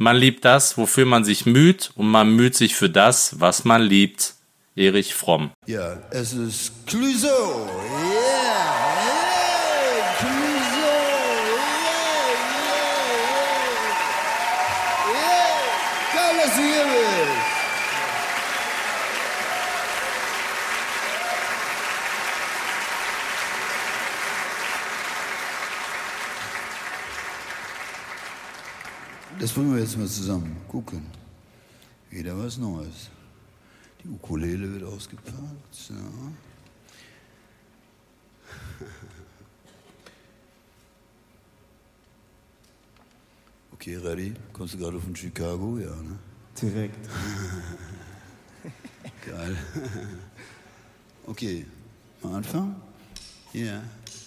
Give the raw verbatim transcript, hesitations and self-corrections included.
Man liebt das, wofür man sich müht, und man müht sich für das, was man liebt. Erich Fromm. Ja, es ist Clouseau. Yeah, yeah, Clouseau. Yeah, yeah, yeah. Geil, dass du hier bist. Das wollen wir jetzt mal zusammen gucken. Wieder was Neues. Die Ukulele wird ausgepackt. So. Okay, ready? Kommst du gerade von Chicago? Ja, ne? Direkt. Geil. Okay, mal anfangen? Ja. Yeah.